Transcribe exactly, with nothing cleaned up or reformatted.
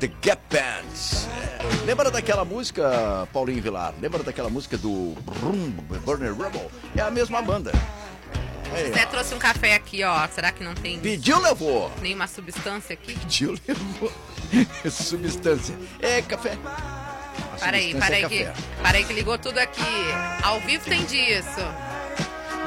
The Gap Bands. É. Lembra daquela música, Paulinho Vilar? Lembra daquela música do Burner Rebel? É a mesma banda. Aí, José ó. trouxe um café aqui, ó. Será que não tem... Pediu, levou. Nenhuma substância aqui? Pediu, levou. Substância. É café. Para aí, para aí, que, para aí que ligou tudo aqui. Ao vivo tem disso.